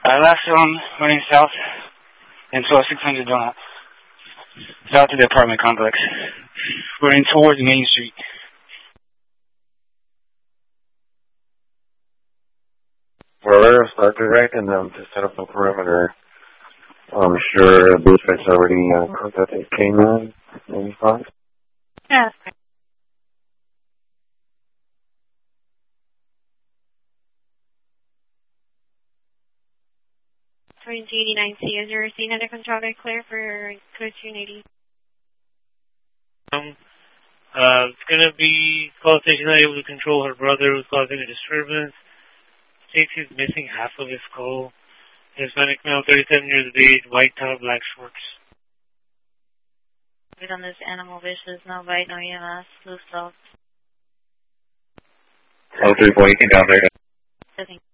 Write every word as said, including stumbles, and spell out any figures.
Uh, last zone running south into a six hundred donut. South of the apartment complex. Running towards Main Street. We're start directing them to set up a perimeter. I'm sure Blueface already uh, contacted K nine. Any thoughts? Yeah. Twenty eighty-nine C, is your scene under control and clear for code two eighty? Um, uh, it's gonna be call station not able to control her brother who's causing a disturbance. Stacy's missing half of his skull. Hispanic male, thirty-seven years of age, white top, black shorts. We've done this animal vicious, no bite, no E M S, loose salt. Oh, three, four, you can down there. I think.